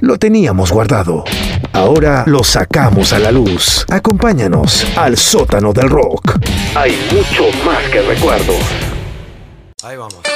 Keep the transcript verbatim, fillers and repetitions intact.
lo teníamos guardado. Ahora lo sacamos a la luz. Acompáñanos al sótano del rock. Hay mucho más que recuerdos. Ahí vamos.